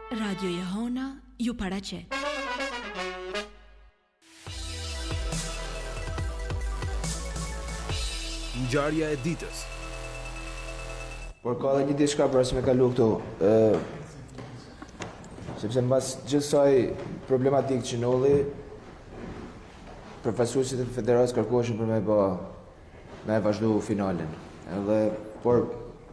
Radio Jehona ju paraqet. Ngjarja e ditës. Por ka dhe një diçka për se me kalu këtu. Sepse mbas gjithë saj problematik që nolli, përfaqësuesit e federatës kërkoheshin për me vazhdu finalen. Por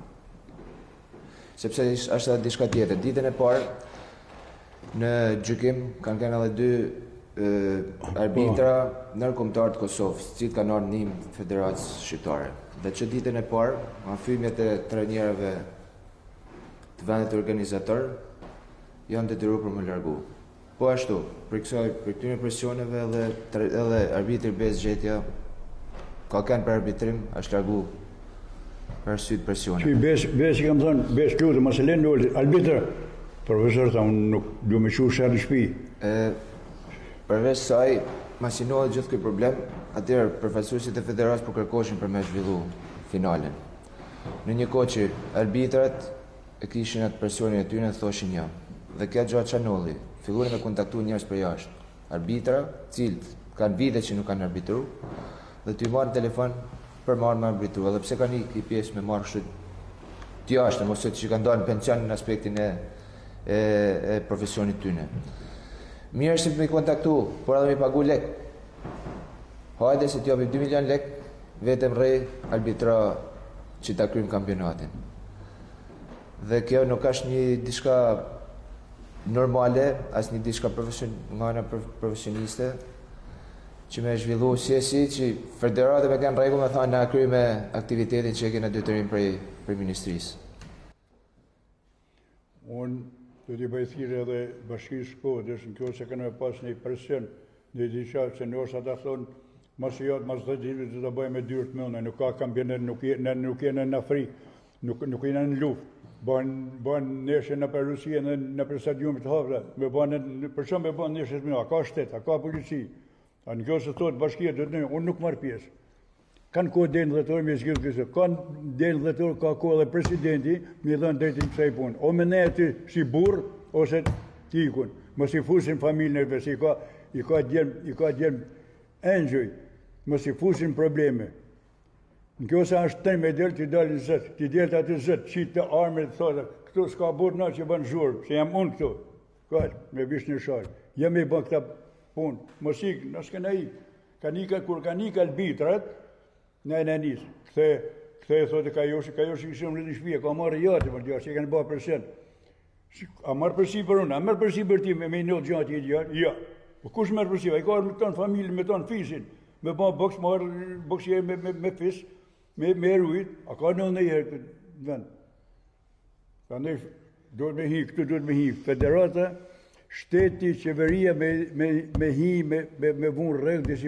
sepse është edhe diçka tjetër. Ditën e parë në gjykim kanë qenë edhe dy arbitra ndërkombëtar të Kosovës, të cilët kanë ardhur në ndihmë Federatës Shqiptare. Dhe që ditën e parë, afymet e trajnerëve të vendit organizator janë detyruar për më largu. Po ashtu, për këtyre presioneve edhe arbitri Bezgjetja ka kanë për arbitrim, është largu për arsye të presioneve. Besh kam thënë, besh lutem mos e lën arbitër. Profesor tha unë nuk du me shu shërë në shpi. Përveç saj, masinohet gjithë këj problem, atëherë përfaqësuesit e federatës po kërkoshin për me zhvillu finalen. Në një kohë që arbitrat e kishin atë presionin e tyre, thoshin ja. Dhe kjo gjatë çanolli, filluan me kontaktu njerëz për jashtë. Arbitra, cilët kanë vite që nuk kanë arbitru, dhe t'y marrën telefon për marrë me arbitru, edhe pse kanë i pjesë me marrë kështu të jashtë, ose që kanë dalë në pension në aspektin e profesionit tyne. Mirë është me kontaktu, por edhe me pagu lek. Hajde se t'japim 2 milion lek, vetëm rej arbitra që ta kryjmë kampionatin. Dhe kjo nuk është një diçka normale, as një diçka nga ana profesioniste, që me zhvillu si që federatë me kanë rregull me thonë na kryjmë aktivitetin që e kena detyrim për ministrisë. Unë do t'i bëjthirë edhe bashkisë Shkodrës, në kjo se kanë me pas një presion, në diqa se nështë ata thonë, mas 10 ditë të bëjmë e dyrët me unë, nuk ka kampionet, nuk jenë në Afrikë, nuk jenë në luft, banë neshe në për Rusia, në për stadiumit hapra, për shumë me banë neshe me, a ka shtet, a ka polici, a në kjo se thotë bashkia të të unë nuk marë pjesë. Kanë kohë denë dhëtorë, me zgjithë kësë, kanë denë dhëtorë, ka kohë dhe presidenti, me dhënë drejtin kësaj punë. O me ne ti si burë, ose ti ikun. Mos i fusin familjen e vetë, i ka djemë engjëj, mos i fusin probleme. Në kjo sa është të me delë, ti dalë në zëtë, ti delë të atë zëtë, qitë të arme të thotë, këtu s'ka burë na që banë zhurë, se jam unë këtu. Kallë, me vish një sharë, jam i bën këta punë, mos ikë, nësë këna ikë. Kur kanë ikë albitrat, në nisë, këthe e thote ka joshi këshëm në shpije, ka marrë jati për djarë, që e kanë bërë përsen. A marrë përsi për unë, a marrë përsi për ti me një gjatë i djarë? Ja. Kush marrë përsi? A i ka me tonë familje, me tonë fisin, me ba boks, marrë boksje me fis, me erujt, a ka në herë këtë vend. Ka ndër, duhet me hi, këtu duhet me hi. Federata, shteti, qeveria me hi, me vunë rrëgë,